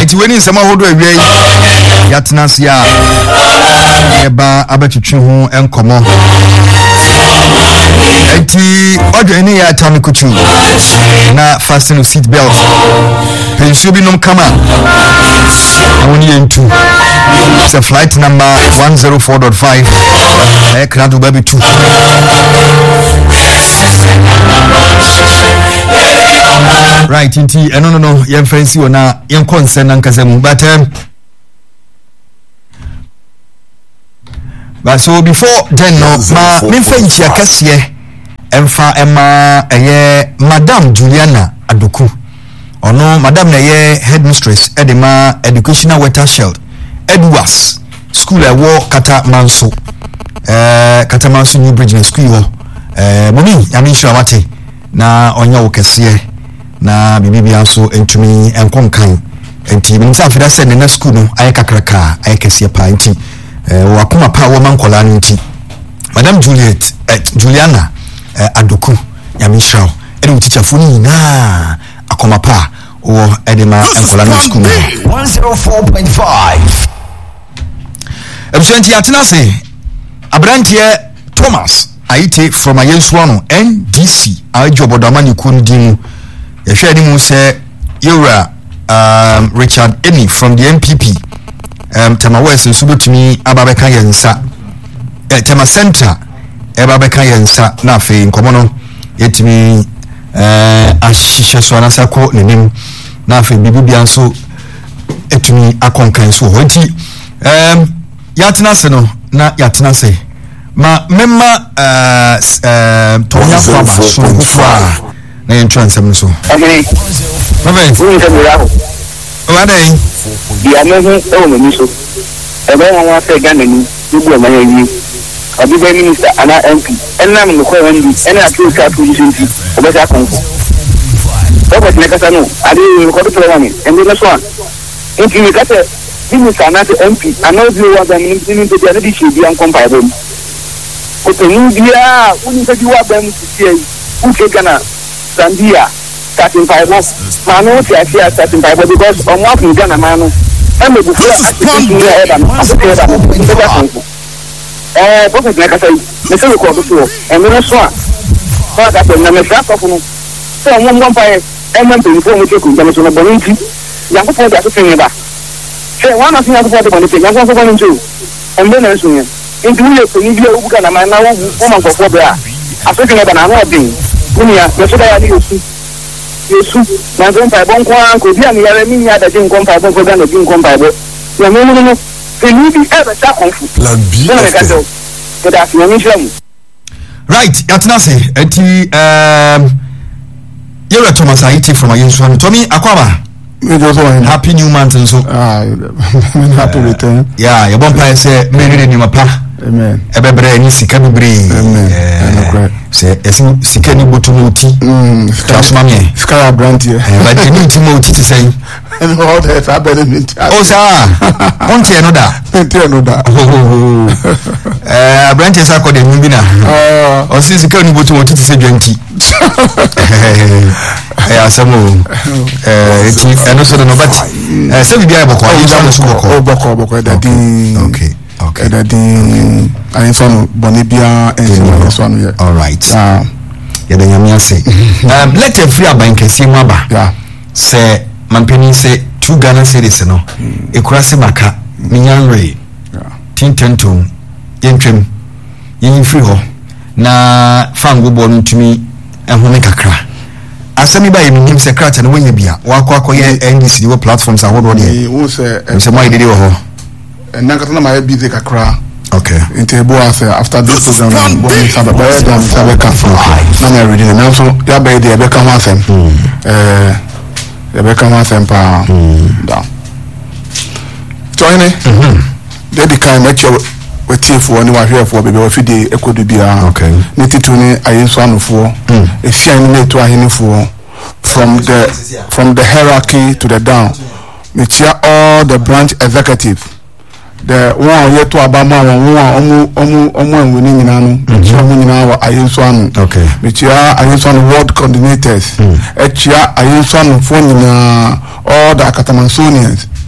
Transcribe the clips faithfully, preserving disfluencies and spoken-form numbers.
Right, when in some hold away, Yatnasia, Eba Abatchu, and Como. Eti Odreni ya Tamikuchu na fasten seat belt. Penshubi no kama. Awoni entu. It's a flight number one oh four point five. Eh kradu baby two. Right, inti eno no no yem fancy ona yem concern ankasemu but um, but so before then no ma me fancy akase emfa ema eye Madam Juliana Adoku ono madam na ye headmistress edema educational watershed Edwards school e wo Kata Manso eh Kata Manso New Bridge school wo eh momi ya mi sure wate na onya wo kese na bibi aso entumi enkonkan enti bi nsa afida se na school no aye kakraka aye kese pa enti eh wakoma pa wo mankola nti Madam Juliet eh, Juliana Uh, Adoku Yamisha edi teacher funi na akoma pa o edema enkola no school one oh four point five. Ebusenti atena se abrantie Thomas Aite from Ayenswano N D C ajobodama ni kundim ye hwe edi mu se Yura um Richard Eni from the M P P um Tamawes nsubotumi ababeka yensa eh, Tema Center eba beka yensa na afi nkomo no yetimi eh ahihye so na sako nenim na afi bibibia nso etumi akonkan so hoti em yatena se no na yatena se ma memma eh eh tonya kwa ba so kwa na entrance am so okay bye we can do that wadai dia mehu e o memi so ebe won wa fe Ghana ni gbogbo ma yi Abiba minister ana M P enam no ko ndi ena atu ka position ti obeta konko obo ti nekasa no ade ko do tolo ni ende na so an enti ni kata minister ana M P ana obi wa ba ni ni ni de di shi bi an kompa ebo ko to ni bia uni ka di wa ba mu ti ai u ke kana Zambia starting five ma no ti asia starting five because on wa fi Ghana ma no e me bu fu a ti ni e ba no a ti ba no eh prophet na kasa yi me se ko do so e me no so a fa da pe na me fra ko funu so mo mo pa e e mo pe ko mo ke ku jame so no boni nti ya ko po da so tin ba se wa na sin ya ko po de boni pe ya ko so boni nti o mbe na so yen nti wo le ko ni bi o buka na ma na wo wo man ko fo be a aso tin ba na no odin ni ya me so da ya ni yesu yesu na zo pa bon kwa ko bi ani ya mi ya da jin ko pa bon ko da no jin ko pa bo ya mo mo no right yatena se eti um Yura Thomas Aite from Ayenswano Tommy Akwaba happy new month and so ah happy return yeah your bonfire say me ready ni mapa amen ebebre ni sika bibre amen say esi sika ni botumoti mm transform me sika brand here but the new timoti to say and all that abandonment oh sir on tie no da tie no da eh brand is akode nbi na o si sika ni botumoti to say twenty eh asamo eh eti eno so no but eh se bibia boko ayi so boko boko boko da din okay okay that the I found Bonibia and this one here. All right. Ah, yeah, then you say. Um, let a free bank see maba. Yeah. Say, Mampeni say two Ghana cities no. Ekurase maka minyanre. Yeah. Tintentum, yentrim, yin free ho. Na fangu bonu tumi ehune kakra. Asemi ba yim secret na wenye bia. Wako akoye N D C wo platforms ahodo de. Wo say se mo idede wo ho. And now na my busy kakra. Okay. Into bo after this program bo mi sabe ba da mi sabe ka fo. Na me ready na so ya ba dey be ka ho asem. Eh ya be ka ho asem pa. Da. Join me. Mhm. Dey be kind make you wetin for ni wa hwe for be be fidi ekodu bia. Okay. Ni titu ni ayenso anofo. E fi an ni to ahenifo from the from the hierarchy to the down. Me chia all the branch executive. The one yet to Abama one omu omu and winning in anu in our Ayenswan. Okay. Which are Ayenswan world coordinators. Echa Ayenswan phone in all the Akatamansonians.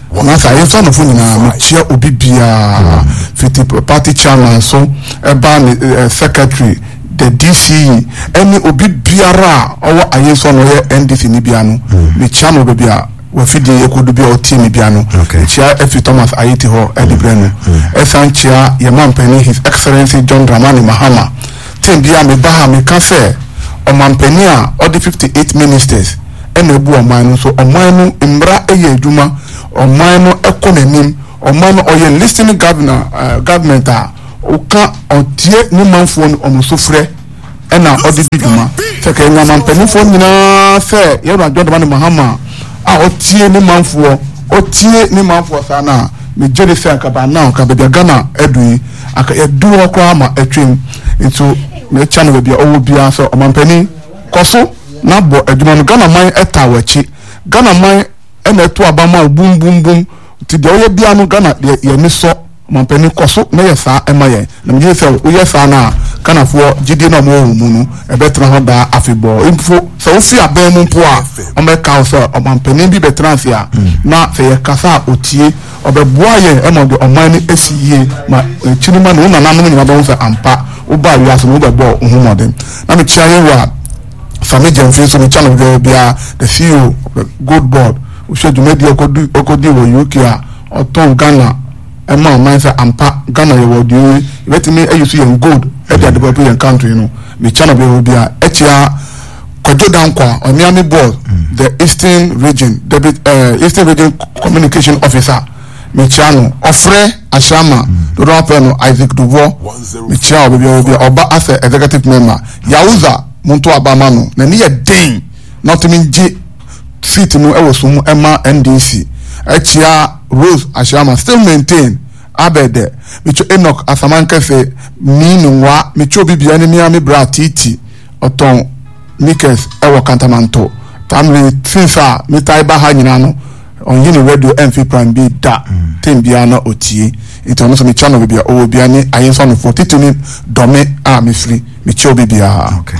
nasa yɛ sɔn fo nyinaa me kyia obi bia fifty party chairman so ɛba ne secretary the D C ɛne obi biara ɔwɔ ayɛ sɔn no yɛ N D C ni bia no me kyia no obi a wafidi ekodu bia ɔtie me bia no kyia Efi Thomas Ayiti hɔ ɛde brɛ no ɛsan kyia yɛ mampani His Excellency John Dramani Mahama ten bia me ba ha me ka sɛ ɔmampani a ɔde fifty-eight ministers ɛna ebu ɔman no so ɔman no mmra ɛyɛ adwuma ɔman no ɛkɔ n'anim ɔman no ɔyɛ listening governor uh, government a ɔka ɔtie ne manfoɔ no ɔmo so frɛ ɛna ɔde di dwuma sɛ kɛ nyama mpanimfoɔ nyinaa sɛ yɛwura John Dramani Mahama a ɔtie ne manfoɔ ɔtie ne manfoɔ saa na me gyere sɛ akaba na ɔka baabi Ghana ɛdu yi aka yɛdu hɔ koraa ma ɛtwam nso me kya no baabi a ɔwɔ biara sɛ ɔmampani kɔ so na bɔ adwuma no Ghana man ɛta wɔakyi Ghana man ɛna ɛto abama bum bum bum ti deɛ ɔyɛ bia no Ghana deɛ yɛni sɔ mampani kɔ so na yɛ saa ɛma yɛn na megye sɛ woyɛ saa na Ghanafoɔ gyidie na ɔmɔ wɔ mu no ɛbɛtena hɔ daa afebɔɔ mfo sɛ wofi abɛn mu mpo a ɔmɛka wo sɛ ɔmampani bi bɛtena ase a na sɛ yɛkasa a ɔtie ɔbɛboa yɛn ɛma de ɔman no asi yie ma kyiri ma ne wo nananom nyina bɛho sɛ ampa woba wiase no wobɛbɔ wo ho mmɔden na mekyia yɛwɔ a Sami Jemfi so me channel bia the C E O of the Gold Board we should dwumadi okodi okodi wɔ U K a ɔtɔn Ghana ɛma ɔman sɛ ampa Ghana yɛ wɔ deɛ yɛbɛtumi ayi so yɛn gold ɛde adebato yɛn country no me channel bia ɛkyia Kojo Dankwa Oniami Board the Eastern Region Deputy uh, Eastern Region Communication Officer me channel Ofre Ashama dodo apɛ no Isaac Duvo me channel bia bia ɔba as a executive member Yauza Monto Abama no na ne yɛ den not mean G seat no ɛwɔ so mu ɛma N D C ɛkyia Rose Ashama still maintain abɛdɛ mecho Enoch Asamanka sɛ minwa mecho bibia ne mia me bra titi ɔtɔn Nickers ɛwɔ Kantamanto family since a me taiba ha nyina no on yini radio M F Prime B da tem bia na otie nti ɔno so me channel bibia ɔwɔ bia ne ayenso no forty two ni dɔme a me free mecho bibia okay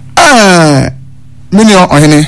eh mini ohene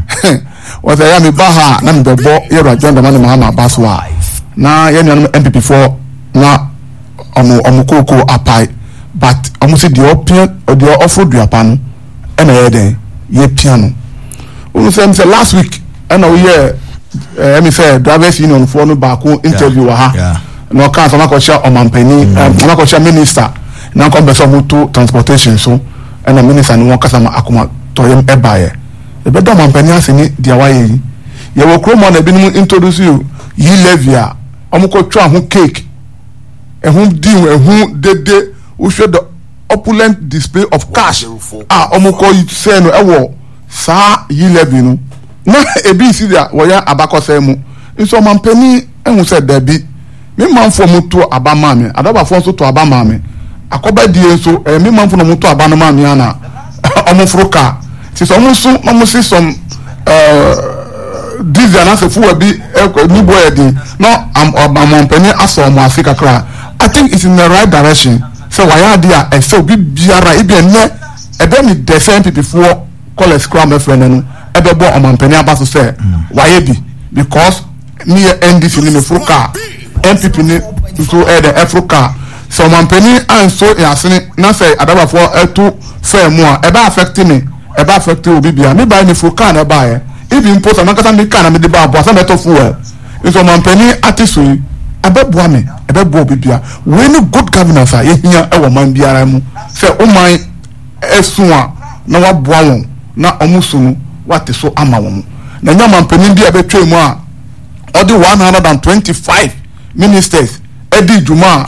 was a yami baha na mbebo yero John Dramani Mahama baswa na yenu M P P for na omo omukoko apai but omo se the opian or the offer duapa no e na yeden ye piano unu say say last week and we hear eh me say drivers union for no back interview wa ha no kan so makosha omampani makosha minister na kon be so moto transportation so and the minister no kasa ma akoma toyem ebaye e be do mampani aseni dia waye yi ye wo kromo na binum introduce you yi levia omko twa ho cake ehun din ehun dede wo show the opulent display of cash ah omko say no ewo sa yi levi no na ebi si dia wo ya abakose mu nso mampani ehun say da bi me manfo mu to abama me adaba fo so to abama me akoba die nso eh, me manfo no mu to abana ma me ana omofroka ti so mu so mu si some eh this and as fu bi ni boy di no am mampani aso mu Africa kra I think it's in the right direction so why are there e so bi biara e bi ene e be ni the same people for call a scrum friend no e be bo mampani abaso say why bi because me N D C ni me froka M P P ni so e the Africa so mampani and so yasene na say adaba for etu fair mu a e ba affect me e ba affect obi bia me ba ni froka na ba e even post na kasa me kan na me de ba bo asa beto fuel so mampani atiso yi abɛboa me ɛbɛboa obi bia we no good governance a yehia ɛwɔ man biara mu sɛ o man esu a na waboa wɔn na ɔmusu no wate so ama wɔn na nya mampani bi abɛtwa mu a ɔde one hundred twenty-five ministers ɛdi dwuma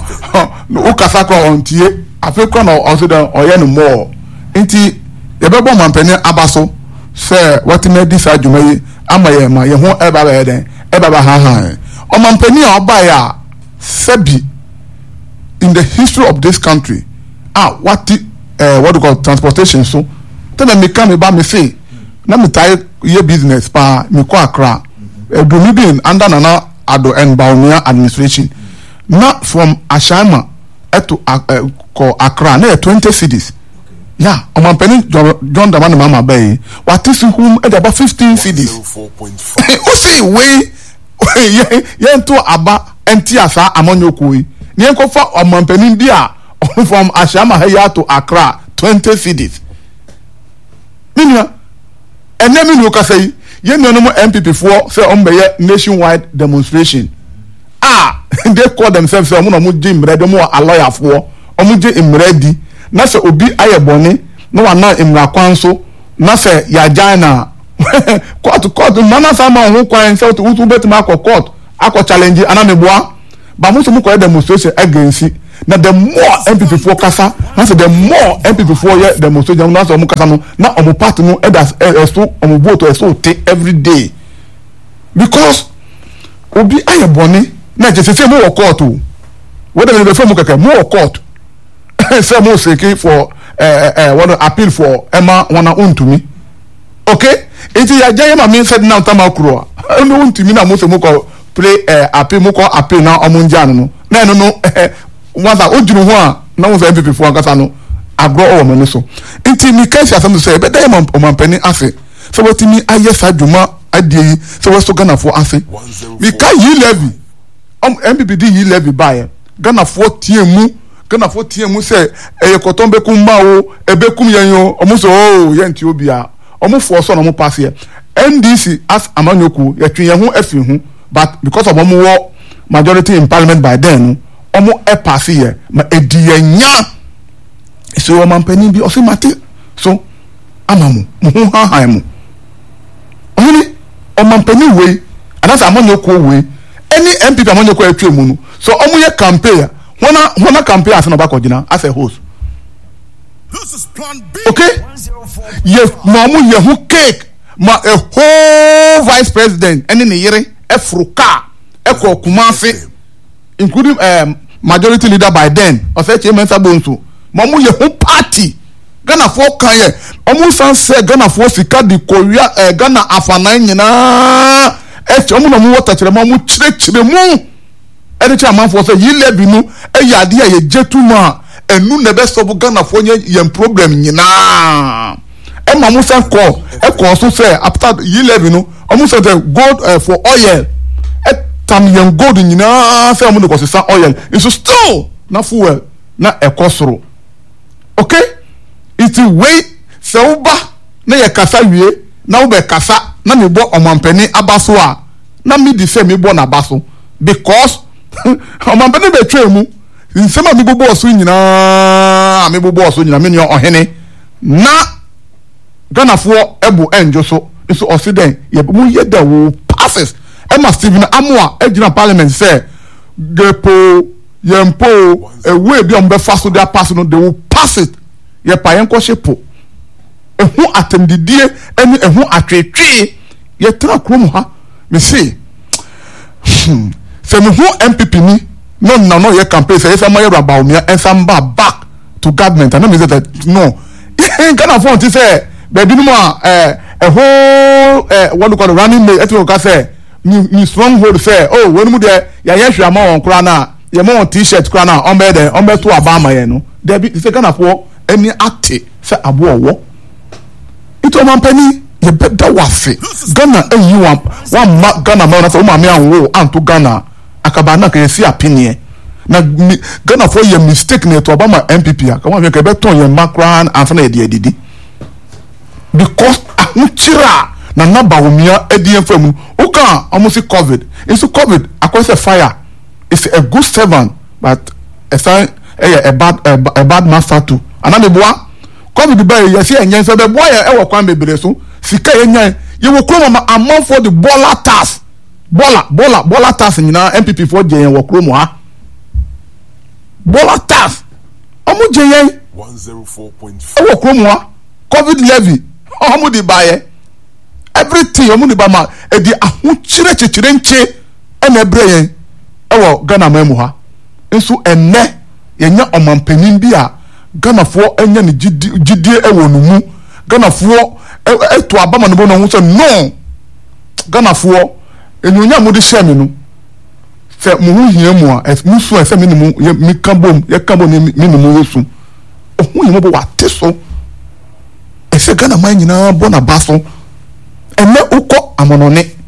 no o kasa kɔ ɔntie afekɔ na ɔso da ɔyɛ no more nti yɛbɛbɔ mampani aba so sɛ wɔte na di saa dwuma yi ama yɛ ma yɛ ho ɛba bɛyɛ den ɛba ba ha ha omampani a obaya sebi in the history of this country ah what uh, what do you call transportation so tell me come me ba me say na me tie ye business pa me ko Accra do me bin under Nana Addo and Bawumia administration not from Ashama to uh, ko Accra na twenty cities yeah omampani John Dramani Mahama bay what is whom at about fifteen cities o say we yen to aba enti asa amanyoko yi ne enko fa omampanin bi a from Ashama Haya to Accra twenty cities minia enemi no kasa yi yen no no M P P for say on be nationwide demonstration ah they call themselves say omo no jim ready mo a lawyer for omo je imredi na say obi ayebone no wa na imra kwanso na say ya jana court court mana sama ho kwan say to utu betima court akọ challenge anameboa ba mo so mo ko demonstration against na the more M P P for kasa na say the more M P P for ye demonstration na so mo kasa no na omo party no e da so omo vote so take every day because obi ayebone na je say mo court o we dey be for mo keke mo court say mo seek for eh eh what appeal for Emma wana untumi okay iti ya jaya ma min said now tamakro no untumi na mo se mo ko play eh appeal mo ko appeal na omunja no na no no once a ojuru ho a na wo say M P P for akasa no agro o mo ni so iti mi kan sia sam say be dey man o man pani ase so wotimi aye sadwuma adie so wo so Ghana for ase mi kan yi levy M P P di yi levy bae Ghana for tie mu Ghana for tie mu say eye koton be kum ma o ebe kum yen yo omo so o yen ti obia omo for so no mo pass here N D C as amanyoku ye twen ye ho afi ho but because of omo wo majority in parliament by then omo e pass here ma ediyanya so o man panin bi o se mate so amamu mo ho ha han mu oni o man panin we anasa amanyoku we any M P P amanyoku atwa mu no so omo ye campaign Wana wana campaign as no back ogina as a host. This is plan B. Okay? Ye mamu ye who cake ma a whole vice president any ne yere efruka eko Kumasi including um, majority leader by then or say chairman Sabonso mamu ye who party Ghana for kan ye omu san say Ghana for sika di Korea uh, Ghana afana nyina e omu no mu water kire mamu chire chire mu any chairman for say yi lebi no e ya de ye jetuma enu ne be so Ghana for ye problem nyina e ma musa call e call so say after yi lebi no omu say gold uh, for oil e tam yen gold nyina say omu no ko say oil is still na fuel na e kosoro okay it way se uba na ye kasa wie na ube kasa na me bo omampani abaso a na me di say me bo na abaso because omampani be twa mu nsema me bo boss nyina me bo boss nyina me ne ohene na Ghana for ebu enjo so so osiden ye mu ye da wo passes e ma Stephen Amoa e gina parliament say gepo yempo e we bi on be faso dia pass no they will pass it ye pa yen ko shepo ehu atemdidie eni ehu atwetwe ye tra krom ha me see se me hu M P P ni no no no ye campaign say say maye raba omi en samba back to government and me say that no Ghana for ti say baby no eh a whole eh what you call running mate e ka say ni stronghold say oh when mu there ya ye hwa ma won kra na ye ma won t-shirt kra na on be there on be to abama ye no there be say Ghana for any ate say abo owo ito man pani ye better wase Ghana e yi wan wan ma Ghana ma na say o ma me anwo anto Ghana akaba na ka si opinion na Ghana for ye mistake na to Obama M P P aka wan ke be ton ye makran anfa na ye de didi because ahunchira na naba omia edien fam uka almost covid it's covid across fire it's a good servant but a sign a bad a, a bad master too aname boa covid be ye se enyen se be boa ye e wo kwan bebere so sika enyen ye wo kro ma amount for the bola tax bola bola bola tax nyina M P P for je yen wo kro mo ha bola tax omo je yen one oh four point five wo kro mo ha covid levy omo di baye everything omo di ba ma e di ahunchire chechire nche e na ebre yen e wo Ghana mamu ha nso enne yenya omampanin bi a Ghana fo enya ne gidie e wo no mu Ghana fo e to abama no bo no so no Ghana fo enunya mo di shame no se mo hu hia mu a mu so e se me mu mi kambom ye kambom mi mi mu yesu ohu yimo bo wate so e se Ghana man nyina bo na baso enne uko amonone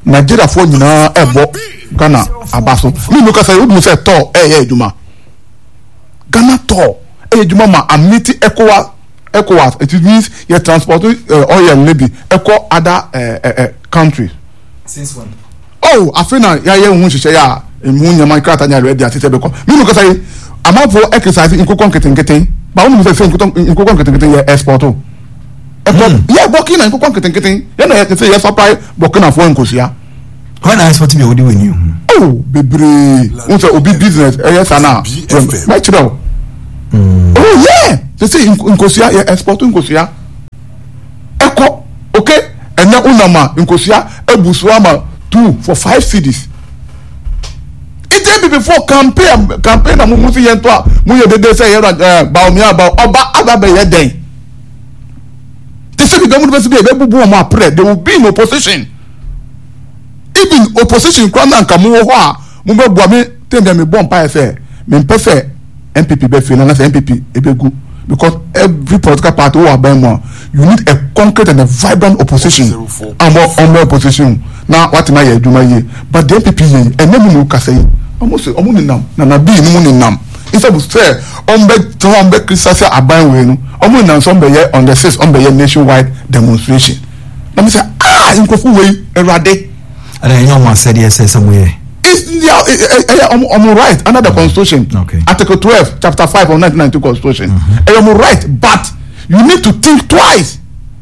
Nigeria for nyina ebo Ghana abaso me no ka say we say to eh eh adwuma Ghana to eh adwuma ma amity ECOWAS ECOWAS it means you transport uh, oil maybe eco other uh, uh, uh, countries since when oh afena ya ye hu hyehyɛ ya emu nyama krata nya ready atete beko me no ka say amafo exercise nkokon nketenketen ba wonu say nkokon nketenketen ye export o yeah, Burkina and Kokon Kitten, then I can say yes, supply Burkina for Nkosia. When I export me, what do we knew? Oh, baby, what's a big business? Yes, I know. Right, you know. Oh, yeah, they say in Nkosia, yeah, export in Nkosia. Echo, okay, and now Unama, Nkosia, Ebuswama, two for five cities. It did before campaign, campaign, and Musi and Twa, Muya, they say, Baumia, about Oba, Ababe, day. They say the government will be they will be in opposition. Even opposition, Kwana and Kamuwa, Mumba Buame, tell them a bomb pie say, men prefer M P P Befin and M P P Ebegu. Because every political party who are buying more, you need a concrete and a vibrant opposition. And more on more opposition. Now, what am I do my but the M P P and then you can say, almost a woman nam, Nana be in nam. Instead of say, Ombe Tombe Christasa are buying win, Omun and some on the sixth on the nationwide demonstration. Let me say, ah, in Kofu way, a rade. And I know said yes, somewhere. It's yeah, I'm right under the constitution. Okay. Article twelve, chapter five of nineteen ninety constitution. I'm right, but you need to think twice.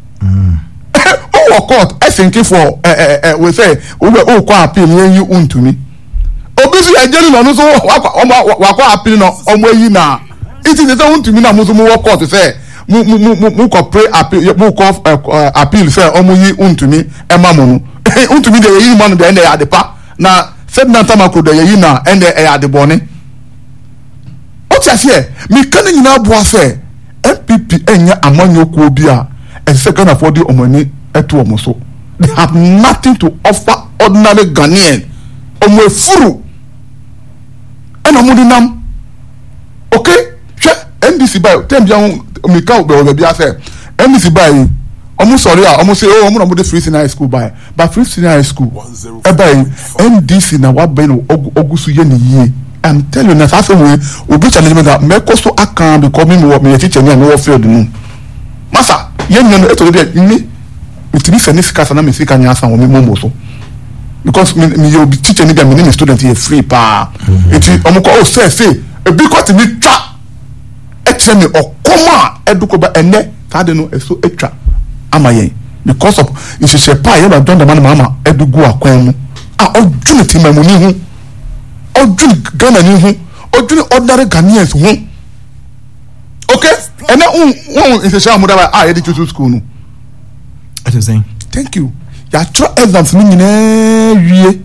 Oh, court, I think for we say, oh, quite appeal you own to me. Obviously, I didn't know so what appeal on where you now. It is the own to me now, Muslim court to say, Muko pray appeal, Muko appeal, say, Omu own to me, Emma Mono. Own to me, the man the end at the park. Now, said Nantamako, the Yina, and the air the bonnet. What's I say? Me canning now, Boise, M P P, and among your Kobia, and second of all the Omani at Tuamoso. They have nothing to offer ordinary Ghanaian. Omwe furu. And Omunam. Okay? N D C by ten young Mika will be affair. N D C by almost sorry, almost say, oh, I'm going to free senior high school by, but free senior high school. By N D C now, what Ben Ogusu Yeni. I'm telling you, that's the way we be challenging that. Make us so I can become me me teacher and no field. Massa, yen no eto dey me. It be send this class na me see kan answer wo me momo. Because me me you be teacher ni be me student here free pa. It omuko oh say say e bi kwati mi twa. E kire me okoma eduko ba ene ta de no eso etwa amayen because of if you say pa you have done the man mama edugo akwan mu. Ah odwune timamuni hu. Odwune Ghana ni hu. Odwune ordinary Ghanaians hu. Okay? And now one is a shame that I had to school no. What you saying? Thank you. Ya try exams ni nyina wie.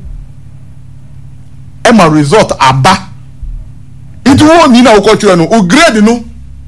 E ma result aba. Itu wo ni na wo try no, o grade no.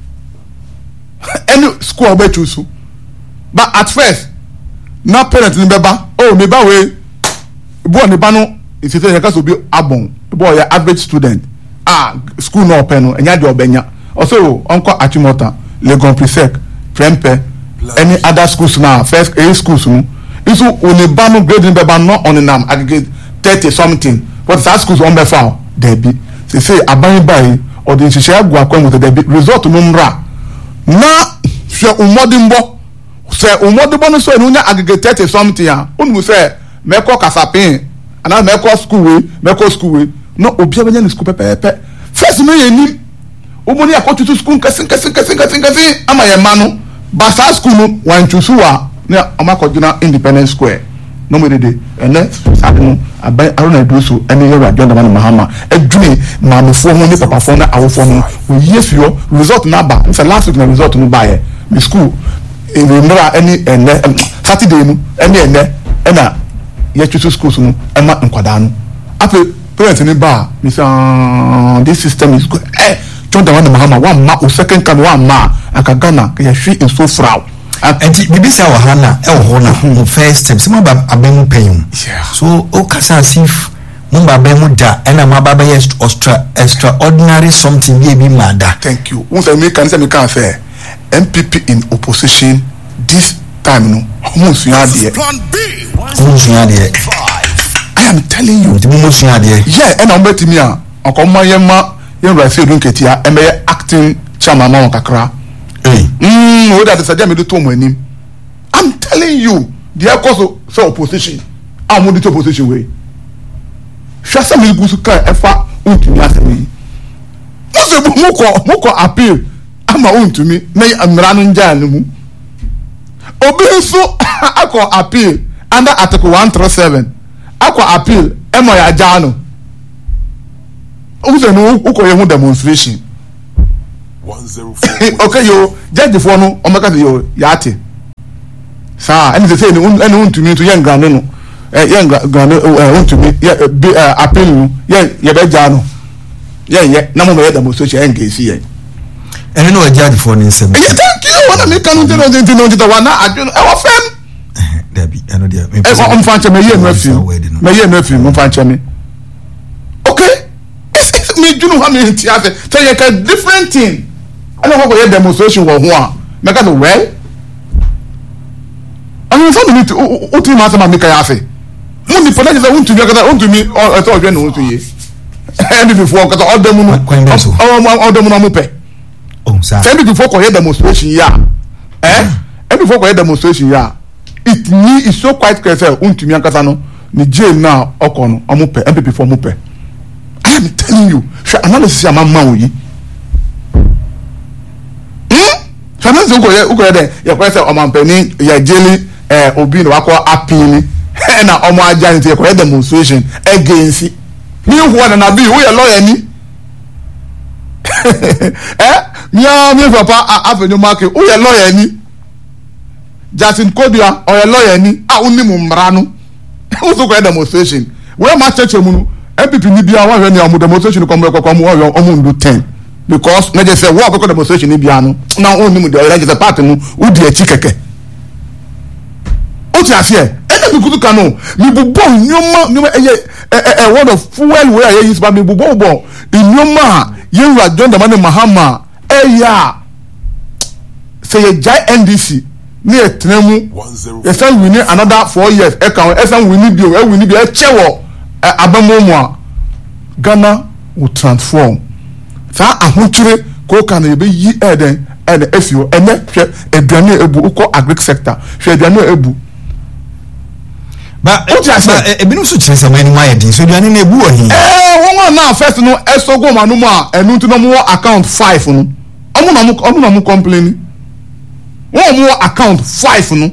Any school obe choose. But at first, na parents ni beba, oh me ba we. Bo ni ba no, it say ya ka so bi abon. Boy ya average student. Ah, school no open no, enya de obenya. Also, Uncle Achimota, Legon Prisec, Prempe, any other schools now, first A schools, no. It's only Bano grading the ban not on the name, aggregate thirty something. But that schools on the file, they be. They say, Abani Bay, or the Shia Guacon with the debit result to Numra. Now, Sir Umodimbo, Sir Umodimbo, so Nuna aggregate thirty something. One will say, Meko Casapin, and I Meko school, Meko school, no Obiaban school pepe. First, me, Umoni akɔto to school kɛse kɛse kɛse kɛse kɛse ama yɛ ma no basa school no wan chusu a na amakɔgyina Independence Square no mo dede ɛnɛ sade no aban arona eduso ɛne yɛ radio ndama mahama adwune maamefo ho ne papafo na awofo no oyi afio result na ba nfa last week na result no ba yɛ me school enumera ɛne ɛnɛ Saturday no ɛne ɛnɛ ɛna yɛ chusu schools no ɛma nkwadaa no ape parents ni ba me say this system is good eh John Dawani Mahama one ma o second time one ma aka Ghana ke yahwe enso frau enti bibisa wa hana e wo na first time some ba abemu payim so o kasa sif mo ba abemu da e na ma ba ba extra extraordinary something be be mada. Thank you. Once I make can say me can say M P P in opposition this time no mo suya de Plan B mo suya de I am telling you. The motion idea. Yeah, and I'm betting me. Uncle Mayema, you're right. Say, don't get here. And may acting chairman on Kakra. Hey. Hmm. What that is a damn do to him. I'm telling you, the cause so opposition. I'm on the opposition way. Shasa mi busuka efa untumi asemi. Mose bu muko muko appeal ama untumi na amra no nja no mu. Obi nso akọ appeal under article one thirty-seven. Akọ appeal emo ya ja no. Use no uko ye hu demonstration. one oh four Okay yo, judge for no o maka yo yate. Sa eni se say ni eni untumi to yen grande no. Eh yen grande eh untumi eh appeal no yen ye be ja no. Yen ye na mo me demonstration en ke si yen. Eni no judge for ni nsem. Yeah, thank you. What I can do no do no do one I do. I friend. Debi eno dia. E o mfanche me ye no afi. Me ye no afi mo mfanche me. Okay? Me do no ha me nti ase. Say you can different thing. I don't go demonstration wo ho a. Make us well. I mean some need to o ti ma sama make ya ase. Mo ni pona je won to bi ka won to mi o to odwe no won to ye. And before ka all dem no. O all dem no mo pe. Oh, sir. Tell me before we demonstration yeah. Eh? And before we demonstration yeah. It me is so quite clear say untumi ankasa no ni jail now okono omo pe M P P for mo pe. I am telling you, she analysis am ma wo yi. Hmm? So na zo go ye ugo de ye kwa say omo pe ni ya jeli eh obi no akọ appeal na omo aja ni te kwa demonstration against me who na be who your lawyer ni. Eh? Nya mi papa avenue market o ye lawyer ni Justin Kodua o ye lawyer ni a onni mu mra no o so ko demonstration we ma cheche mu no M P P ni bia wa hwe ni am demonstration ko mo ko mo o o mu ndo ten because na je say wo ko demonstration ni bia no na onni mu de o je part mu o di achi keke o ti afie e na bi kutu ka no mi bubo nyoma nyoma e e word of fuel we are use ba mi bubo bo nyoma Yewura John Dramani Mahama eya say ye jai N D C ni etremu e say we need another four years e kan e say we need bio e we need bio e chewo abamomu a Ghana will transform sa ahoture ko kan e be yi eden and efio ene hwe aduane ebu uko agric sector hwe aduane ebu ba ebinum so kire sama ni why dey so aduane na ebu wo hin eh won na first no esogo manu mu a enu ntu no mo account five no omo na mo omo na mo complain won mo account five no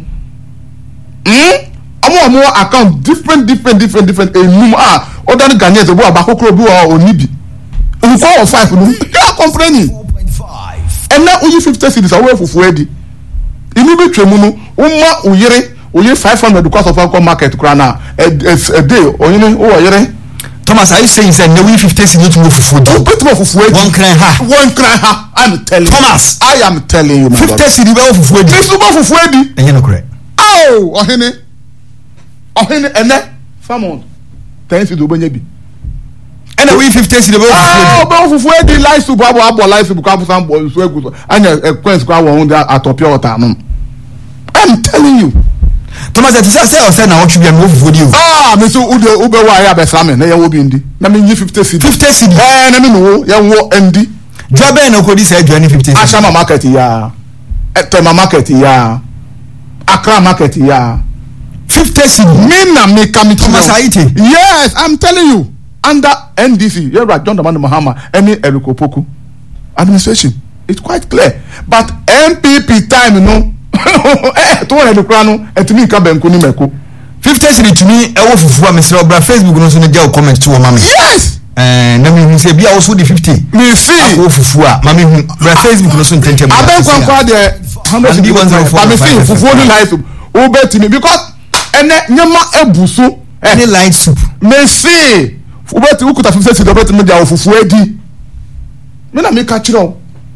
hmm omo mo account different different different different enum a odan Ghanaians ebu abakokoro bi o onibi nko o five no ya complaining and na uyi fifty cedis awe fufu edi ini bi twemu no umma uyire oye five hundred because of our market krana a, a, a day oyine o oyire Thomas, are you saying say no we fifty cedis to fufu di o bit more fufu edi one cry ha one cry ha I'm telling Thomas you I am telling you my fifty cedis be fufu edi this mo fufu edi enye no correct oh ohene ohene ene famon ten cedis obenye bi ene we fifty cedis be fufu edi oh be fufu edi life soup abo abo life soup ka fusan boy so egu anya ekwensu kwa won da atopia water no I'm telling you Thomas, it say say say na what should be move for you. Ah, me so ude ube wa ya be same na ya wo bi ndi. Na me nyi fifty cedis. fifty cedis. Eh, na me no ya wo ndi. Jobe na ko di say join fifty cedis. Ashama market ya. Etema market ya. Accra market ya. fifty cedis. Me na me come to Thomas Haiti. Yes, I'm telling you. Under N D C, you right John Dramani Mahama, any Eriko Poku administration. It's quite clear. But M P P time you know eh to wona de kura no etimi nka banku ni meko fifty cedis to me e wo fufu a mesra obra Facebook no so ne gel comment to o mama yes eh na me hu say bia also the fifty me see wo fufu a mama hu bra Facebook no so ntentem aban kwa kwa de one hundred me see fufu ni life o betimi because ene nyama ebuso any light soup me see o beti ukuta fifty cedis betimi dia fufu edi me na me ka kire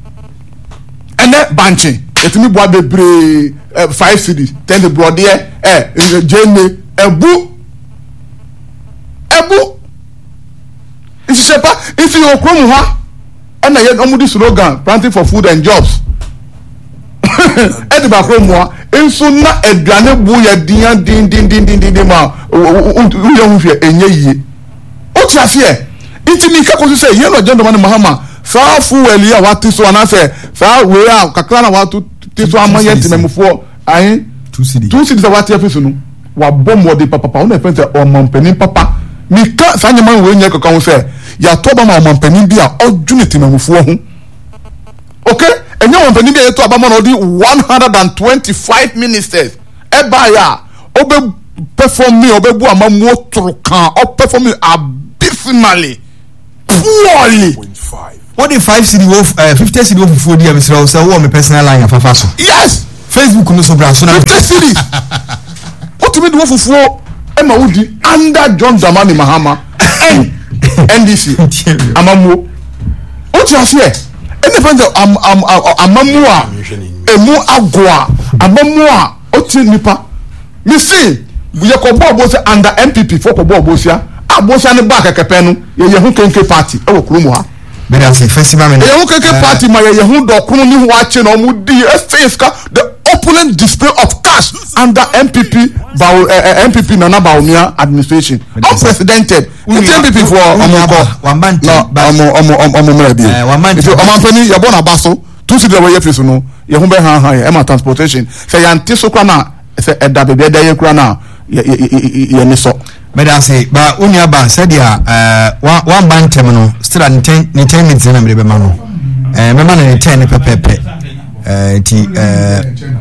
ene banchi etimi boa bebre five cedis ten de brode eh jene ebu ebu isi sepa isi okromu ha na ye omudi slogan planting for food and jobs ɛde ba kro moa enso na aduane bu ya din din din din din din ma wo hu hwe enye yie o ti asie intimi ka ko say ye no gentleman Mahama saa fuel ya wati so na say saa we a kakra na watu ti so amanye timemfo ayin two cities two cities wati afisu no wa bombo de papa o na fense o mampanin papa mi ka saa nyama we nya kakra ho say ya to ba ma mampanin bi a odwune timemfo ho okay enye mampanin bi ya to aba ma no di one hundred twenty-five ministers e ba ya obe perform me obe bu amamu otro kan o perform abysmally poorly. What the five city wolf uh, fifty city wolf for the episode so what my personal line afafa so yes Facebook no so bra so na fifty city what me do wolf for e ma wudi under John Dramani Mahama N D C amamu what you say any friend am am amamu a emu agwa amamu a oti nipa me see we ko bobo say under M P P for ko bobo sia abosia ne ba kekepe no ye ye hu kenke party e wo kromo ha but as a festival me ye hu kenke party ma ye ye hu do krono ni ho ache na omu di esteska the opulent display of cash under M P P Bao uh, M P P Nana Bawumia administration unprecedented it's M P P for omoko wambanti omo omo omo merabi wambanti omampani ye bona baso two city we ye fiso no ye hu be han han ye e ma transportation say yanti so kwa na say eda bebe eda ye kura na ye ye ni so but I say but unia ban said ya uh one band terminal still at ten ni ten minutes na me be ma no eh me ma na ten pepepe eh ti eh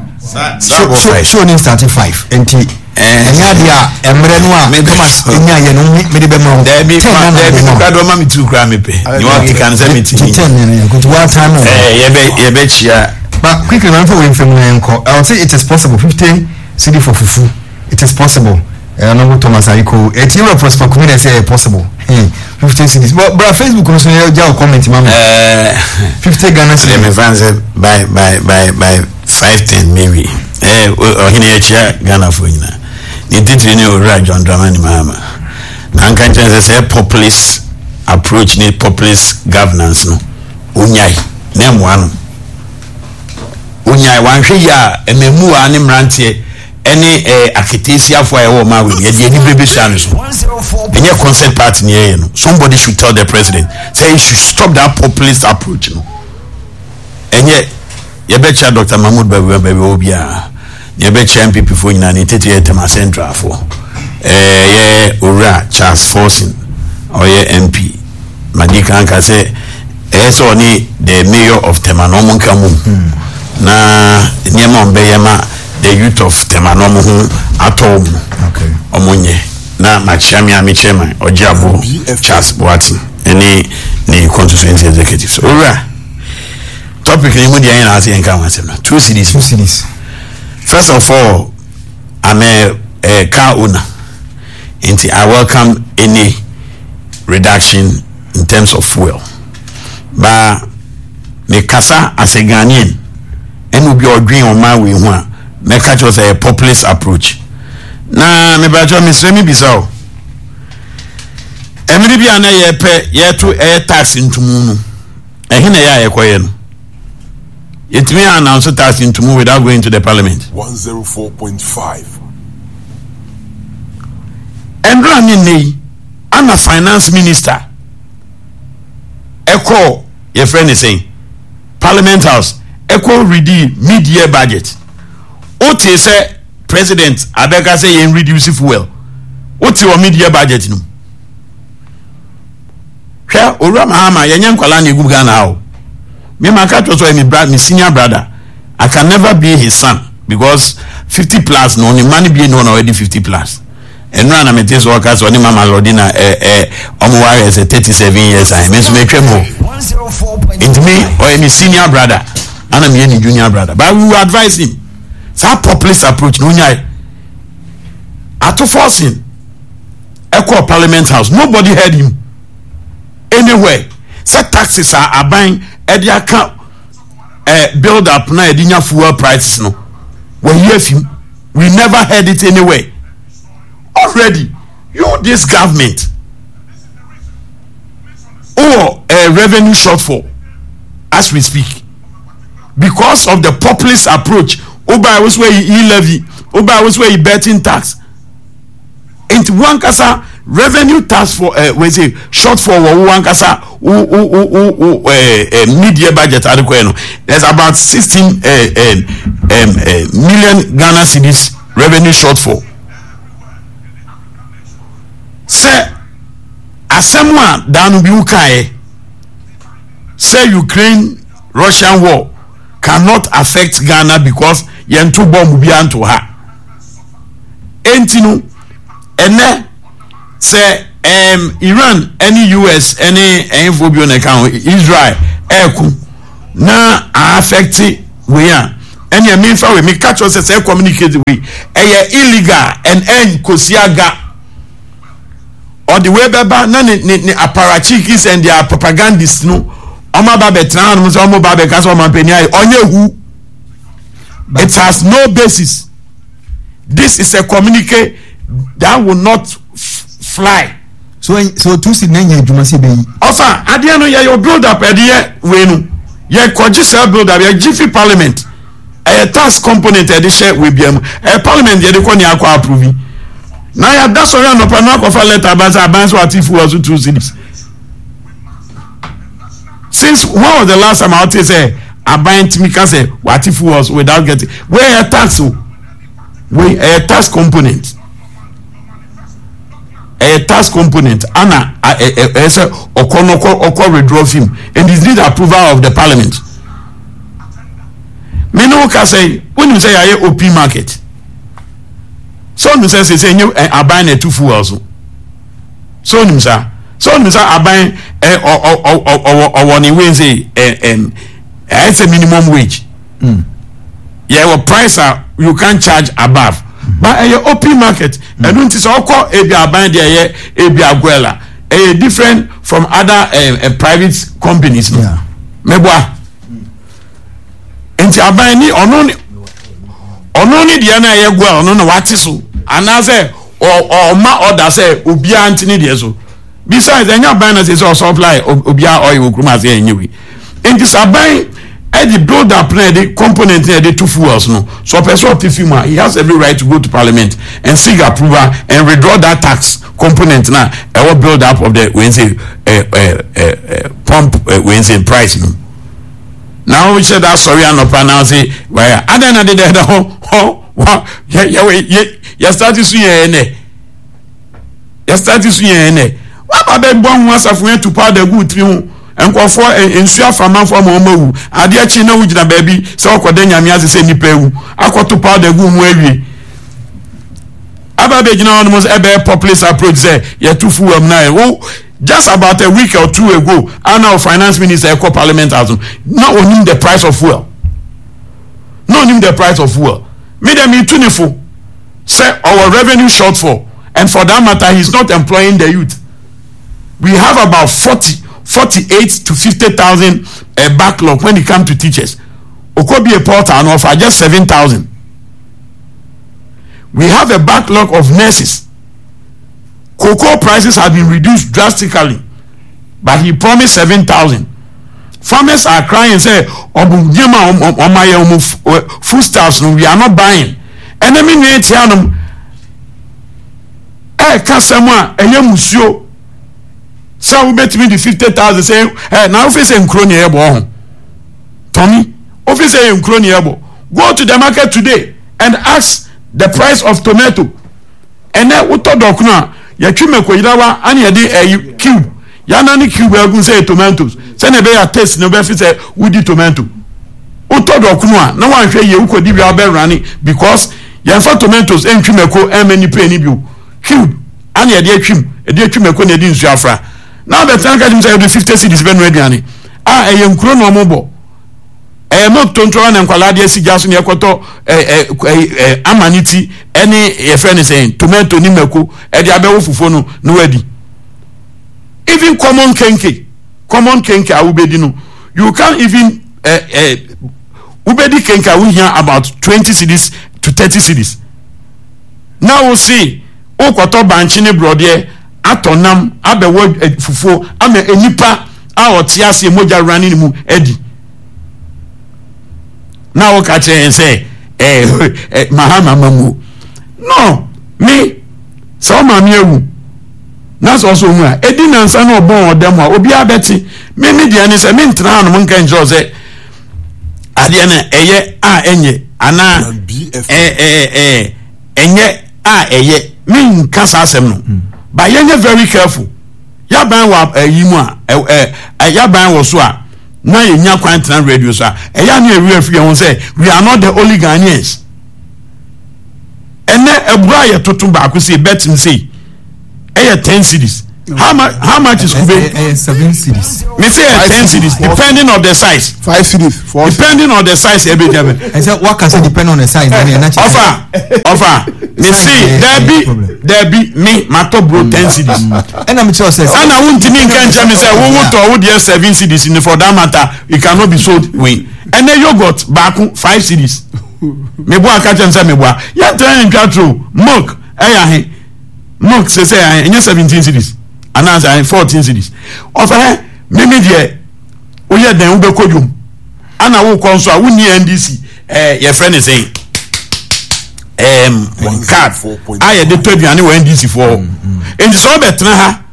so so ni start five enti enya dia emre no a me ma enya ye no me de be ma there be there be ka do ma me tu kra me pe you want to can say me ti ten ne ko one time eh ye be ye be chia but quickly man for we film enko I will say it is possible fifteen city for fufu it is possible eh no Thomas Ayiko et you prosper community say possible fifteen cities but bra Facebook no so ya comment mama eh fifty Ghana city me fans by by by by five ten maybe eh o hine ya chia Ghana for nyina ni titiri ni ora John Dramani Mahama na nka nche say populist approach ni populist governance no unyai na muano unyai wanhwe ya ememu a ne mrantie any eh akitesia for e wo ma we ye di bebe shan so enye concept party near no somebody should tell the president say he should stop that populist approach no enye ye be cha Doctor Mahmoud Babu Babu obia ye be cha M P P for nyina ni tete ye tema central for eh ye ora Charles Forson or ye M P Madika anka say eh so ni the mayor of Temanomo Kamu na nyema mbe yema the youth of Temanomo hu atom okay omonye na machiami ami chairman Ojiabo Charles Boati any ni constituency executive so ora topic ni mudi yana ase enka wansem na two cities two cities first of all I'm a, a car owner and I welcome any reduction in terms of fuel but me kasa as a Ghanaian and will be agreeing on my way one me catch was a populist approach na me ba jo me sremi bisao emiri bia na ye pe ye to e tax ntumu no ehe na ya ye koye no it may announce tax ntumu without going to the parliament one oh four point five endra ni nei ana finance minister eko your friend is saying parliament house eko ready mid-year budget oti say president abeka say yen reduce fuel oti o mid-year budget no hwa Owura Mahama yenye nkwala na egu Ghana o me maka to so me brother me senior brother I can never be his son because fifty plus no ni money be no already fifty plus and no na me tell so workers oni mama lodina eh eh omo ware say thirty-seven years I me so me twemo it me or me senior brother and I'm any junior brother but we will advise him that populist approach no nyai ato forcing equal parliament house nobody heard him anywhere set taxes are aban e dia ka eh build up na e dinya fuel prices no we hear him we never heard it anywhere already you this government or a revenue shortfall as we speak because of the populist approach. Oba was where he levy, Oba was where he betting tax. Into one kasa revenue tax for uh, we say short for one kasa uh, media budget adequate. There's about sixteen uh, um, um, uh, million Ghana cedis revenue shortfall. Say asemwa danu bi ukae. Say Ukraine Russian war cannot affect Ghana because yentu bomb bi anto ha. Entinu ene say um Iran any U S any infobio na kan Israel eku na affect we are any mean for we me catch us say communicate we eh illegal and end kosiaga or the way baba na ni ni apparatchiks and their propagandists no Oma babe tran no so oma babe ka so oma penia onye hu. It has no basis. This is a communique that will not f- fly. So so two sit nanya adwuma se be. Ofa ade no ye your build up ade we no. Ye koji self build up ye G F parliament. A tax component ade share we biam. A parliament ye de ko ni akwa approve. Na ya da so ya no pa no akwa letter ba za ban so atifu was two cities. Since when was the last time I would say I buy Timika say what if was without getting where a tax where a tax component a tax component Anna I say Okonoko Oko withdraw him and is need approval of the parliament. Me no can say when you say I O P market. So you say say you I buy a two full also. So you say so you say I buy eh or or or or one way say um it's a minimum wage. Mm. Yeah, what price are you can charge above. Mm-hmm. But a uh, O P market, I don't see so called a be a band there, a be a guela, a different from other uh, uh, private companies. Yeah. Meboa. Enti abani ononi ononi di ana ye gwa onono wati so. Ana say or or ma order say obi antini de so. Besides, enya ban as say supply obi oil okruma say enyewe. Enti saban e the build up na the component na the two fuels no. So person of Tifima, he has every right to go to parliament and seek approval and withdraw that tax component na e will build up of the Wednesday uh, uh, uh, pump uh, Wednesday price no. Now we said that sorry and up now say why I don't know the ho ho wow yeah yeah yeah start to see ene yeah start to see ene what about the bon once of went to powder good three enko for ensua fama for mo mawu ade achi na wugina baabi se okoda nyame ase se nipa ewu akoto powder gu mu awie aba be gina on mo ebe populist approach say ye tufu am na wo just about a week or two ago our finance minister eco parliament has not onim the price of fuel no onim the price of fuel me dem me twenty-four say our revenue shortfall and for that matter he's not employing the youth. We have about forty forty-eight to fifty thousand a uh, backlog when it comes to teachers. Okobi a portal and offer just seven thousand. We have a backlog of nurses. Cocoa prices have been reduced drastically, but he promised seven thousand. Farmers are crying, say, "Oh, my foodstuffs, we are not buying." And I mean, eh, can someone a young monsieur? So we bet me the fifty thousand say, hey, now office in crony ebo. Tommy, office in crony ebo. Go to the market today and ask the price of tomato. And then uto dokuna, ya chume ko yidawa ani yadi a cube. Ya nani cube ya gun say tomatoes. Say ne be ya taste no be fi say woody tomato. Uto dokuna, no one hwe ye uko di bia be rani because ya fa tomatoes en chume ko en many penny bi. Cube ani yadi a chum, e di chume ko ne di nsu afra. Now the tank him say the fifty cities ben ready ani ah e yankro no mobo e mo tonto na nkwala de sigaso ne ekoto eh eh amaniti any e friend saying tomato ni mako e de abewo fufo no no wadi even common kenke common kenke awubedi no you can't even eh eh ubedi kenke we hear about twenty cities to thirty cities. Now we'll see okoto banchi ne brode atonam abewo fufuo ama enipa a otiase moja running mu edi now catch and say eh mahama mamu no me so mama ewu na so so mu a edi nansa na obon odam a obi abeti me me dia ni se me ntra no monka njo se ade na eye a enye ana eh eh eh enye a eye me nka sa asem no ba yenye very careful ya ban wa yimu a eh ya ban wo so a na yenya kwantena radio so a eya na ewi afie won say we are not the only Ghanaians ene ebura ye totum ba ko say bet him say eh ten cities. How much? How much is Kube? Uh, seven cities. Me say ten cities, depending on the size. Five cities. Four. Depending on the size, every day. I said, what can say depend on the size? Offer, offer. Me see, there be, there be me, my top bro ten cities. And I'm sure says. And I won't think can tell me say, who would to would have seven cities in the for that matter? It cannot be sold win. And then yogurt back five cities. Me boy catch and say me boy. Yeah, trying to true. Milk, eh? Milk say say I seventeen cities. And as I fourteen cities. Offer mimi de we hear dem we be kodum. Ana wo konso a woni N D C eh your friend is saying um card I the twenty we N D C for. And so betra ha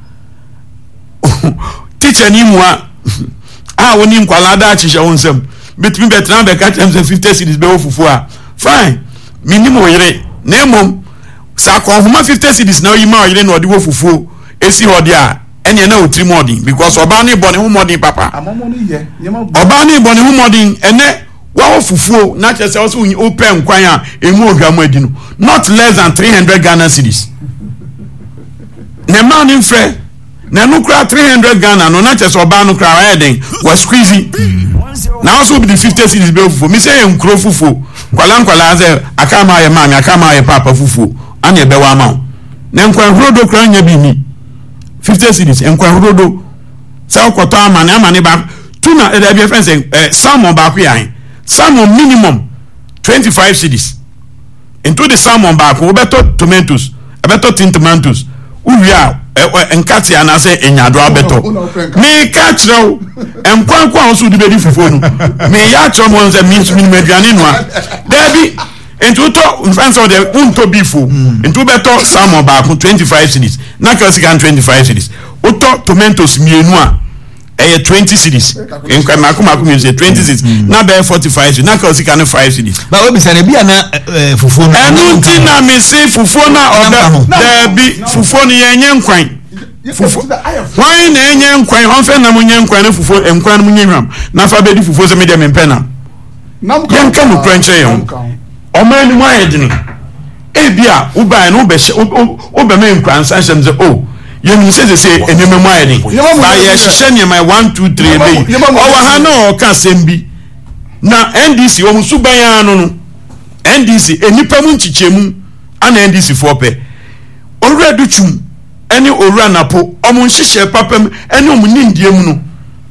teacher ni mu a ah woni nkwala da chihye wonsem betimi betra be catch them fifty cities be ofufu a fine minimum yire na emom sa ko homa fifty cities na oyima yire na odi wofufu esi hodi a ene na otri modin because oba ni bone hu modin papa amomo ni ye oba ni bone hu modin ene wa ofufuo na chese o so open kwan a emu odwamu adi no not less than three hundred Ghana cedis ne man in fre na no kra three hundred Ghana no na chese oba no kra wa eden was squeezy na also be the fifty cedis be ofufuo mi say enkro fufuo kwala kwala ze akama ye mami akama ye papa fufuo ane be wa ma na nkwan hrodo kra nya bi ni fifty cities enkwan hrodo sa okoto amane amane ba tuna e be friends eh salmon ba ku yan salmon minimum twenty-five cities into the salmon ba ku beto tomatoes beto tin tomatoes uwia enkati anase enyado abeto me ka kire enkwan kwa so di be di fufuo no me ya kire mo nze mi mediane no a debi into to friends of the unto bifo into beto salmon ba ku twenty-five cities na ka sika twenty-five cities uto tomatoes mienu a eh twenty cities enka makuma ku say twenty cities na be forty-five cities na ka sika no five cities ba we bi say na bia na fufuo no enu ti na me say fufuo na oda da bi fufuo no yenye nkwan fufuo why na yenye nkwan ho fe na munye nkwan na fufuo nkwan na munye hwam na fa be di fufuo se me dem mpena yan ka mu kwanche yon ọmọ ni mo ayedini ebia uba no be oba me nkwan sansham ze oh ye mi se se eneme mo ayedini ba ye hye ne my one two three be o wa ha no o ka sembi na N D C o musu ban anu no N D C enipa mu nchichemu ana N D C for pe owura duchum eni owura napo omo nhihye papam eni omo nindie mu no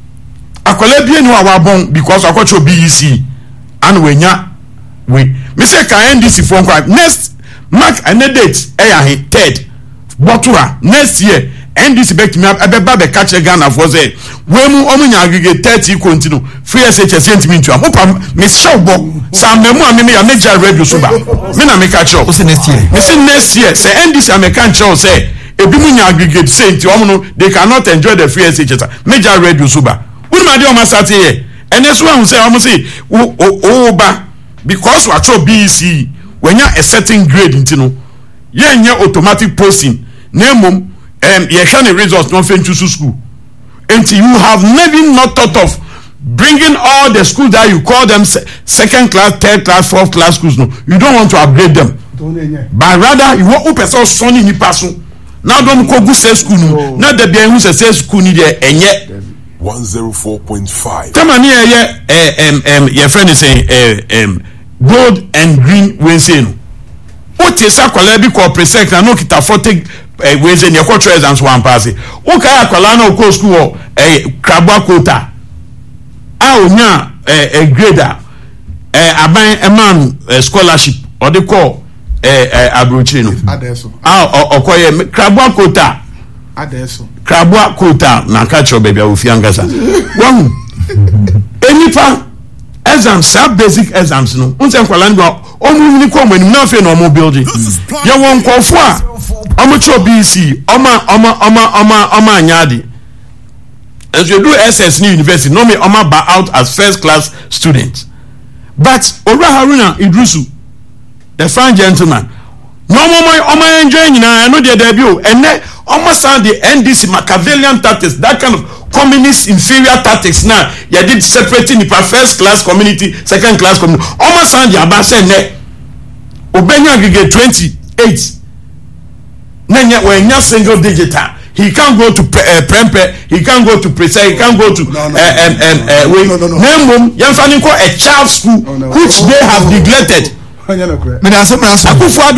akola bie ni wa wabon because akocho B E C anu wenya we me say ka N D C for next mark and date eh third botua next year N D C back me abeba be catch Ghana for say we mu omunya aggregate thirty continue free S H S sentiment to am me show bo sam memu am me ya major radio suba me na me catch up next year me say next year say N D C am catch say ebi mu nya aggregate sent omo no they cannot enjoy the free S H S major radio suba we ma dey o ma start here and this one say omo say o o ba because we are B E C when you a certain grade into no you automatic posting name um you can results non fin to school until you have never not thought of bringing all the schools that you call them second class third class fourth class schools no you don't want to upgrade them but rather you want to person sonny ni person now don't go go say school no now the be who say school ni there enye one oh four point five come on here yeah um um your friend is saying uh, um gold and green Wednesday no o te sa kwala bi ko presect na no kita forty Wednesday ne ko treasures one pass o ka akwala na ko school o eh krabwa quota a onya eh grader eh aban eman scholarship o de ko eh abrochi no adeso ah okoye krabwa quota adeso krabwa quota na ka cho baby ofia ngasa won enipa exams some basic exams no unse nkwala ndo omu ni ko mani na fe no mo building ye won nkofo a omo cho B C oma oma oma oma oma anyade as you do S S N university no me oma ba out as first class students but Ora Haruna Idrusu the fine gentleman no more oma enjoy nyina no dey there bi o ene oma sound the N D C Machiavellian tactics that kind of communist inferior tactics now you did separating the first class community second class community almost sound your bass and ne obenya aggregate twenty-eight nanya when you single digital he can't go to uh, prempe he can't go to precise he can't go to no, no, uh, um, um, uh, no, no, no, no. Name them a child school no, no, which no, they have no, neglected me da se me aso Akufo-Addo